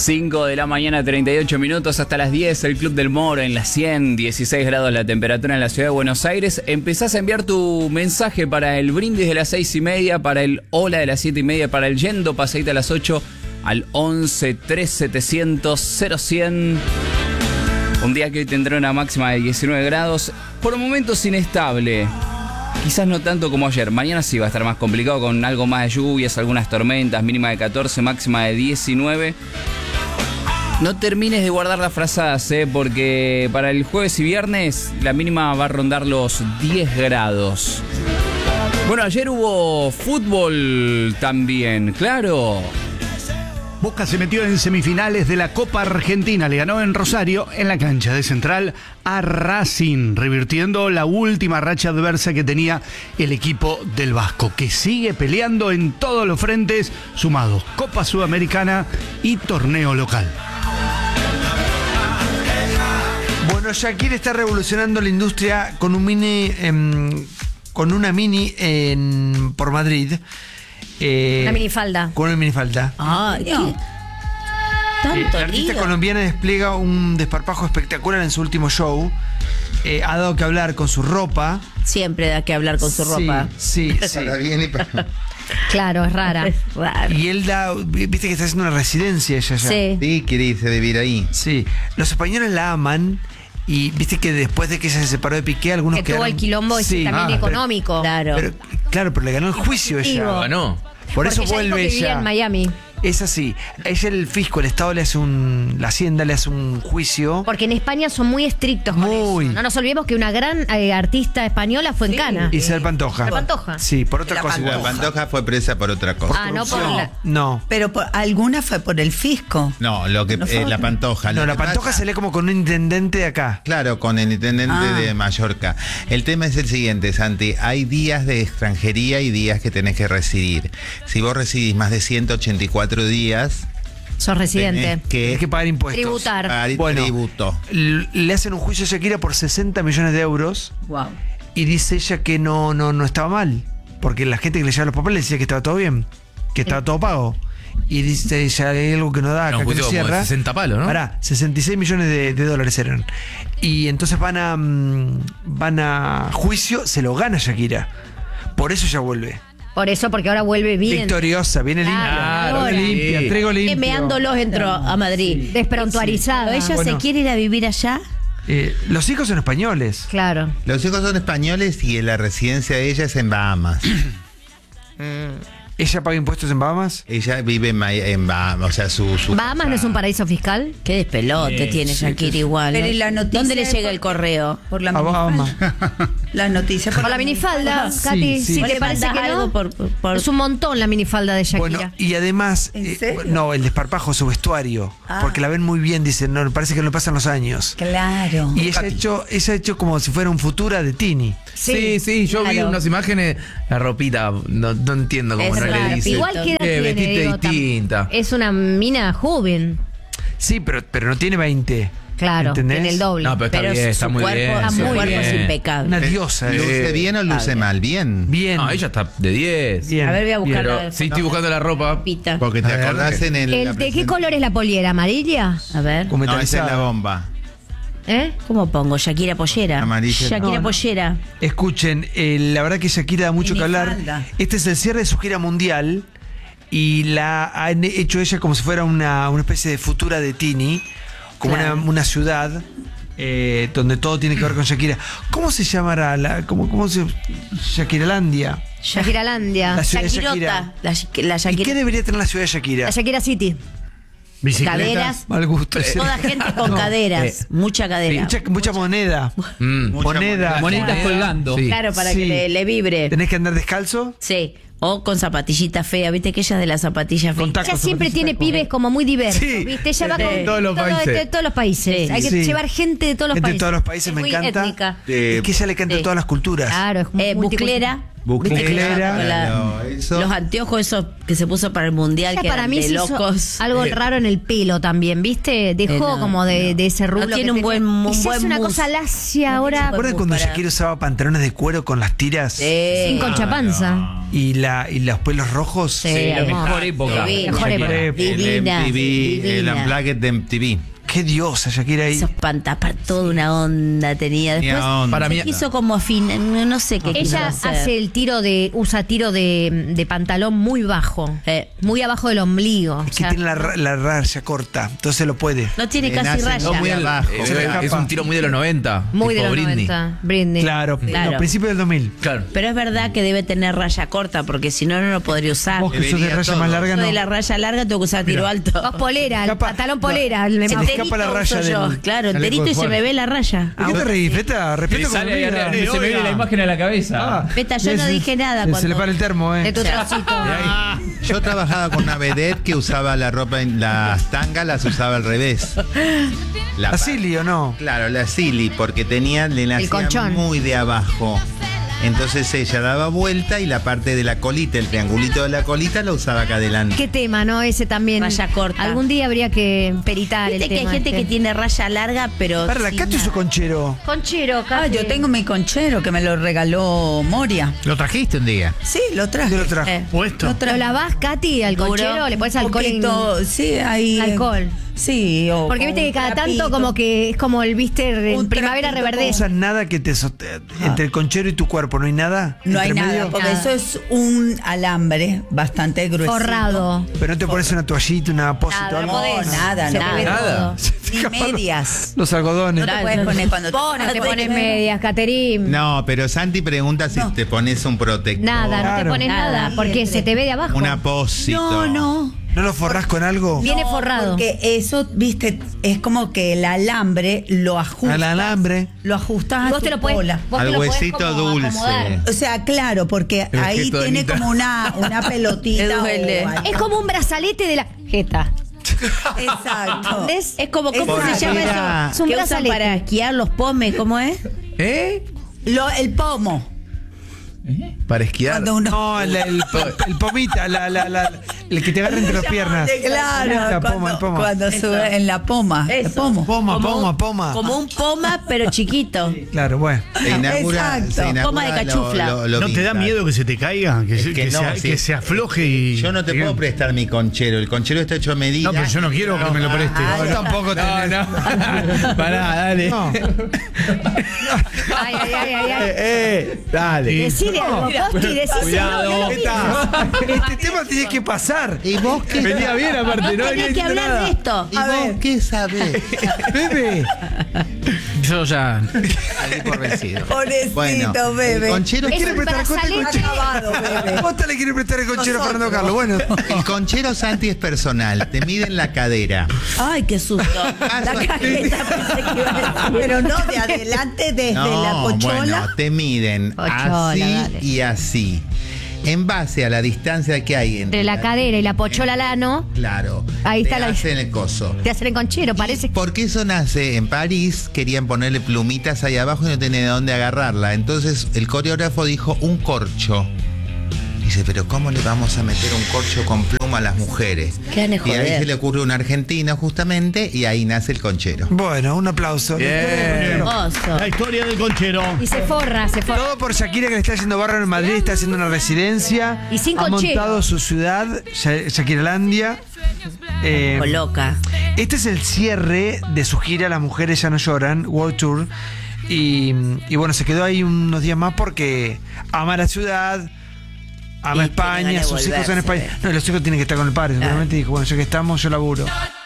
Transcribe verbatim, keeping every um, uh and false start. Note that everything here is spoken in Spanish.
cinco de la mañana, treinta y ocho minutos, hasta las diez, el Club del Moro en la cien, dieciséis grados la temperatura en la ciudad de Buenos Aires. Empezás a enviar tu mensaje para el brindis de las seis y media, para el hola de las siete y media, para el yendo paseíta a las ocho al once tres setecientos cero cien. Un día que hoy tendrá una máxima de diecinueve grados, por momentos inestable. Quizás no tanto como ayer. Mañana sí va a estar más complicado con algo más de lluvias, algunas tormentas, mínima de catorce, máxima de diecinueve. No termines de guardar las frazadas, ¿eh? Porque para el jueves y viernes la mínima va a rondar los diez grados. Bueno, ayer hubo fútbol también, claro. Boca se metió en semifinales de la Copa Argentina. Le ganó en Rosario, en la cancha de Central, a Racing, revirtiendo la última racha adversa que tenía el equipo del Vasco, que sigue peleando en todos los frentes, sumados Copa Sudamericana y torneo local. Bueno, Shakira está revolucionando la industria con un mini, eh, con una mini en, por Madrid. Eh, una minifalda. Con una minifalda. Ay, ¿qué? Tanto La artista lío. colombiana despliega un desparpajo espectacular en su último show. Eh, ha dado que hablar con su ropa. Siempre da que hablar con su Sí, ropa. Sí, sí. Para bien y para... Claro, es rara. Es rara. Y él da, viste que está haciendo una residencia ella ya. Sí. Sí, quiere irse a vivir ahí. Sí. Los españoles la aman. Y viste que después de que ella se separó de Piqué, algunos Que tuvo quedaron... el quilombo y Sí. también Ah, económico. Claro. Pero, claro, pero le ganó el juicio ella. Digo. Ganó. Por eso Porque ella dijo vuelve que vivía ella. en Miami. Es así. Ella, el fisco, el Estado le hace un... La Hacienda le hace un juicio. Porque en España son muy estrictos con Muy. eso. No nos olvidemos que una gran eh, artista española fue en Cana. Isabel Pantoja. Isabel Pantoja. Sí, por otra La cosa. La Pantoja fue presa por otra cosa. Ah, no por la... No. Pero por, alguna fue por el fisco. No, lo que No eh, fue la otra. Pantoja. No, lo la que Pantoja pasa- se lee como con un intendente de acá. Claro, con el intendente Ah. de Mallorca. El tema es el siguiente, Santi. Hay días de extranjería y días que tenés que residir. Si vos residís más de ciento ochenta y cuatro días, Sos residente. tenés que Hay que pagar impuestos. Tributar. pagar Bueno. tributo. L- Le hacen un juicio a Shakira por sesenta millones de euros. Wow. Y dice ella que no, no, no estaba mal. Porque la gente que le llevaba los papeles decía que estaba todo bien. Que estaba todo pago. Y dice ella, hay algo que no da, No, acá un que no juicio como de cierra. sesenta palos, ¿no? Pará, sesenta y seis millones de, de dólares eran. Y entonces van a mm, van a juicio, se lo gana Shakira. Por eso ya vuelve. Por eso, porque ahora vuelve bien. Victoriosa, viene limpia. Claro, Viene ahora. limpia, Sí. traigo limpio. Meándolos entró a Madrid. Desprontuarizada. ¿Ella Bueno. se quiere ir a vivir allá? Eh, los hijos son españoles. Claro. Los hijos son españoles y la residencia de ella es en Bahamas. ¿Ella paga impuestos en Bahamas? Ella vive en, Ma- en Bahamas, o sea, su... su ¿Bahamas no es un paraíso fiscal? Qué despelote tiene Shakira igual. Pero ¿eh? ¿y la noticia ¿Dónde le de llega por- el correo? Por la A Bahamas. minifalda. La noticia Por la minifalda, Sí, Katy. sí. Si ¿Vos te le parece mandás que no, algo por- por- es un montón la minifalda de Shakira. Bueno, y además, ¿En eh, serio? no, el desparpajo, su vestuario, Ah. porque la ven muy bien, dicen, no, parece que no pasan los años. Claro. Y ella ha hecho, ella ha hecho como si fuera un Futura de Tini. Sí, sí, yo vi claro. unas imágenes, la ropita, no, no entiendo cómo Es no le raro. dice. Igual queda Eh, tiene, vestite digo, tam- distinta. Es una mina joven. Sí, pero, pero no tiene veinte. Claro, ¿Entendés? tiene el doble. No, pero está Pero bien, está su muy cuerpo, bien. su está muy cuerpo es bien. impecable. Una diosa. eh. ¿Luce bien o luce mal? Bien. Bien. No, ella está de diez. Bien. A ver, voy a buscar Pero la sí, estoy buscando la ropa. Pita. Porque te A ver, acordás ¿qué? en el... El- la ¿De qué presentación- color es la polera? ¿Amarilla? A ver. Como No, esa es la metalizada. bomba. ¿Eh? ¿Cómo pongo? Shakira Pollera. Amarilla. Shakira No, no. Pollera. Escuchen, eh, la verdad que Shakira da mucho que hablar. Minifalda. Este es el cierre de su gira mundial y la han hecho ella como si fuera una, una especie de Futura de Tini, como Claro. una, una ciudad eh, donde todo tiene que ver con Shakira. ¿Cómo se llamará? La, cómo, ¿Cómo se Shakiralandia? Shakiralandia. La ciudad de Shakirota. Shakira. La, la ¿Y Shakira. qué debería tener la ciudad de Shakira? La Shakira City. Caderas. Mal gusto. Toda gente con No. caderas. Mucha cadera. Mucha, mucha moneda. Mm. Moneda. Monitas colgando. Sí. Claro, para Sí. que le, le vibre. ¿Tenés que andar descalzo? Sí. O con zapatillita fea. Viste que ella es de las zapatillas Con feas. tacos. Ella siempre zapatillas, tiene tacos. pibes como muy diversos, Sí. ¿viste? Ella va De con todos los todo- países. de todos los países. Sí. Hay que Sí. llevar gente de todos los Gente de países. todos los países, Es me muy encanta. étnica. Eh, Es que ella le canta Sí. todas las culturas. Claro, es muy Eh, multicultural. buclera. Buclera, La- no, eso- Los anteojos esos que se puso para el mundial, Ella que para eran mí de se hizo locos. algo raro en el pelo también, ¿viste? Dejó Eh, no, como de, no. de ese No rublo. tiene que un tenía. buen- un Y se buen hace una mus. cosa lacia No ahora. tiene ¿Recuerdan cuando para- Shakira usaba pantalones de cuero con las tiras? Sí. Sin concha panza. Y, la, y los pelos rojos. Sí, La hermoso. mejor época. Divina. Mejor época. el Divina, M T V, el divina. Unplugged de M T V. Qué diosa Shakira ahí. Esos pantapar, toda una onda tenía. Después Tenía onda. Para mí- se quiso como afinar, no sé qué quiso Ella hacer. hace el tiro de, usa tiro de, de pantalón muy bajo, Eh. muy abajo del ombligo. Es O que sea, tiene la, ra- la raya corta, entonces lo puede. No tiene Le casi nace raya. muy abajo. Eh, Se le es escapa. un tiro muy de los noventa. muy de tipo los Britney. noventa. Britney. Claro, Claro. no, principio del dos mil. Claro. Pero es verdad que debe tener raya corta, porque si no, no lo podría usar. Vos que sos de Debería raya todo. más larga, Yo no. de la raya larga tengo que usar tiro alto. Vos polera, el Escapa- pantalón no, polera. se le le mandé. escapa la Enterito raya uso yo, del claro, chaleco enterito de y se fuera. me ve la raya. ¿Por qué te reís, Feta? Le Respeto con sale tu ahí vida. arriba, se me viene la imagen a la cabeza. Ah, Beta, yo es- no dije nada Se cuando- le para el termo, eh. De tu trocito. Yo trabajaba con una vedette que usaba la ropa, en las tangas las usaba al revés. La ¿La Silly o no? Claro, la Silly, porque tenía, le nacía colchón. muy de abajo. Entonces ella daba vuelta y la parte de la colita, el triangulito de la colita, lo usaba acá adelante. Qué tema, ¿no? Ese también. Raya corta. Algún día habría que peritar Viste el que hay tema. gente este. que tiene raya larga, pero. Para la sin Cato y su nada. conchero. Conchero, Ah, Cate. yo tengo mi conchero que me lo regaló Moria. ¿Lo trajiste un día? Sí, lo traje. Yo lo trajo. Eh. Puesto. Lo ¿Lo traje. lavás, Katy, al Duro. conchero? ¿Le pones Un alcohol en...? poquito, sí, ahí. Alcohol. Sí, o Porque viste o que un cada tanto trapito. como que es como el, viste, en Un primavera trapito No reverdece. usas nada que te soste- entre el conchero y tu cuerpo, ¿no hay nada? No hay ¿Entre nada, medio? porque Nada. eso es un alambre bastante grueso. Forrado. Pero no te pones una toallita, una apósito, Nada, algo. no podés. nada, Se nada. te ve Nada. todo. Ni medias. Los algodones. No te puedes poner cuando No te pones medias, Caterín. No, pero Santi pregunta si te pones un protector. Nada, no te Claro. pones nada, Nada. porque se te ve de abajo. Un apósito. No, no. ¿No lo forrás con algo? Viene No, forrado. Porque eso, viste, es como que el alambre lo ajustas. Al alambre. Lo ajustas a Vos tu te lo puedes, cola. vos te Al lo podés huesito como dulce. acomodar. O sea, claro, porque El ahí gesto de tiene Anita. como una, una pelotita. Te duele. o algo. Es como un brazalete de la jeta. Exacto. ¿Entendés? Es como, ¿cómo Exacto. se llama Mira. eso? Es un Que usan brazalete. para esquiar los pomes, ¿cómo es? ¿Eh? Lo, el pomo. Para esquiar. Cuando uno. No, el, el, el pomita, la, la, la, el que te agarra entre las piernas. Claro, La cuando, poma, el poma. cuando sube en la poma. El Eso. pomo. Poma, Como poma, un- poma. Como un poma, pero chiquito. Claro, bueno. Se inaugura, Exacto. se inaugura Poma de cachufla. lo- lo- lo ¿No te da vintage. miedo que se te caiga? Que, Es se, que que no, se, sí. que se afloje y. Yo no te puedo prestar mi conchero. El conchero está hecho a medida. No, pero yo no quiero que me lo preste. Vos tampoco tenés. no. Pará, dale. No. Ay, ay, ay, ay, ay. Eh, eh, dale. Decide algo, Posti, decíselo. Cuidado. no lo Esta- Este tema tenía que pasar. ¿Y vos qué, Venía bien aparte, no venía Tenés que diciendo hablar nada. de esto. ¿y vos qué sabés? Bebe. Yo ya. Salí por vencido. Pobrecito, Bueno, bebé. el conchero, Es quiere un prestar concha y brazalete. Acabado, bebé. ¿Vos te le quieres prestar el conchero a Fernando Carlos? Bueno. el conchero Santi es personal. Te miden la cadera. Ay, qué susto. La cajeta pensé que iba a decir. Pero no de adelante, desde No, la pochola. bueno, te miden Pochola, así dale. y así. En base a la distancia que hay Entre la cadera y la pochola al ano, Claro. Ahí te está la- hacen el coso. te hacen el conchero, parece. Porque eso nace en París, querían ponerle plumitas ahí abajo y no tenía de dónde agarrarla. Entonces el coreógrafo dijo un corcho. Dice, pero ¿cómo le vamos a meter un corcho con pluma a las mujeres? Qué van a Y ahí joder. se le ocurre un argentino justamente y ahí nace el conchero. Bueno, un aplauso. Bien. Hermoso. La historia del conchero. Y se forra, se forra. Todo por Shakira, que le está haciendo barro en Madrid, está haciendo una residencia. Y sin ha conchero. montado su ciudad, Sha- Shakiralandia. Eh, Coloca. Este es el cierre de su gira Las Mujeres Ya No Lloran, World Tour. Y, y bueno, se quedó ahí unos días más porque ama la ciudad, ama Y España, tiene ganas de sus hijos en volverse. España. No, los hijos tienen que estar con el padre. Seguramente dijo, bueno, ya que estamos, yo laburo.